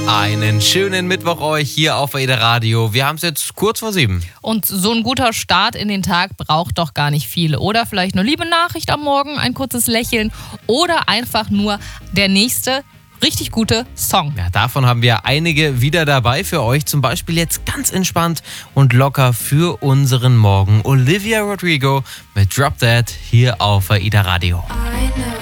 Einen schönen Mittwoch euch hier auf AIDA Radio. Wir haben es jetzt kurz vor 7. Und so ein guter Start in den Tag braucht doch gar nicht viel. Oder vielleicht eine liebe Nachricht am Morgen, ein kurzes Lächeln oder einfach nur der nächste richtig gute Song. Ja, davon haben wir einige wieder dabei für euch. Zum Beispiel jetzt ganz entspannt und locker für unseren Morgen. Olivia Rodrigo mit Drop Dead hier auf AIDA Radio. I know